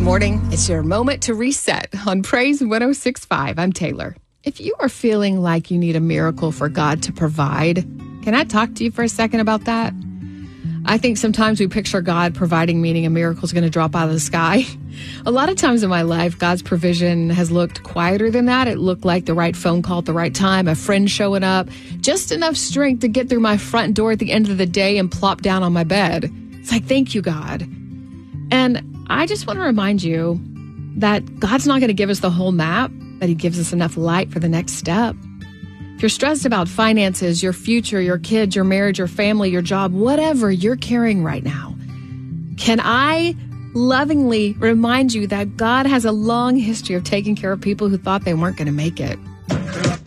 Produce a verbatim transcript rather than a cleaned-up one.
morning. It's your moment to reset on Praise one oh six point five. I'm Taylor. If you are feeling like you need a miracle for God to provide, can I talk to you for a second about that? I think sometimes we picture God providing, meaning a miracle is going to drop out of the sky. A lot of times in my life, God's provision has looked quieter than that. It looked like the right phone call at the right time, a friend showing up, just enough strength to get through my front door at the end of the day and plop down on my bed. It's like, thank you, God. And I just want to remind you that God's not going to give us the whole map, but he gives us enough light for the next step. If you're stressed about finances, your future, your kids, your marriage, your family, your job, whatever you're carrying right now, can I lovingly remind you that God has a long history of taking care of people who thought they weren't going to make it?